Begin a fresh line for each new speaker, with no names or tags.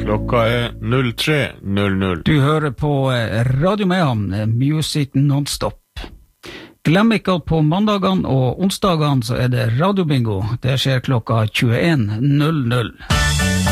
Klokka 03:00.
Du hører på Radio Mayhem, Music Non-Stop. Glem ikke at på mandagene og onsdagene så det radiobingo. Det skjer klokka 21:00.